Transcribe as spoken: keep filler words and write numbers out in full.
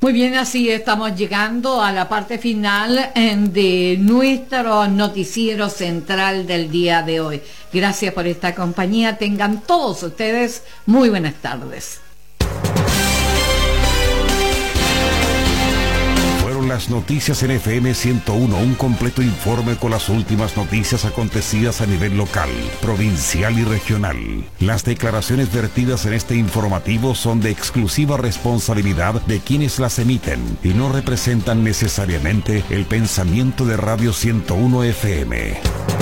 Muy bien, así estamos llegando a la parte final de nuestro noticiero central del día de hoy. Gracias por esta compañía. Tengan todos ustedes muy buenas tardes. Las noticias en F M ciento uno, un completo informe con las últimas noticias acontecidas a nivel local, provincial y regional. Las declaraciones vertidas en este informativo son de exclusiva responsabilidad de quienes las emiten y no representan necesariamente el pensamiento de Radio ciento uno F M.